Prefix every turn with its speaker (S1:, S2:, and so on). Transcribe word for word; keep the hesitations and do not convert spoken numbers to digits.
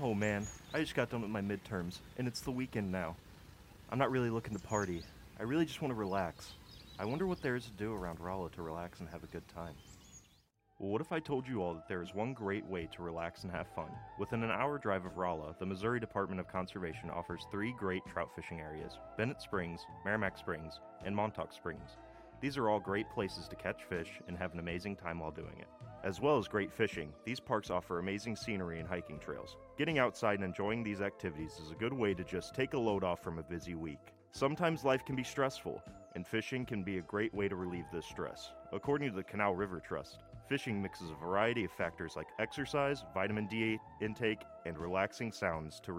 S1: Oh man, I just got done with my midterms, and it's the weekend now. I'm not really looking to party. I really just want to relax. I wonder what there is to do around Rolla to relax and have a good time. Well, what if I told you all that there is one great way to relax and have fun? Within an hour drive of Rolla, the Missouri Department of Conservation offers three great trout fishing areas: Bennett Springs, Merrimack Springs, and Montauk Springs. These are all great places to catch fish and have an amazing time while doing it. As well as great fishing, these parks offer amazing scenery and hiking trails. Getting outside and enjoying these activities is a good way to just take a load off from a busy week. Sometimes life can be stressful, and fishing can be a great way to relieve this stress. According to the Canal River Trust, fishing mixes a variety of factors like exercise, vitamin D intake, and relaxing sounds to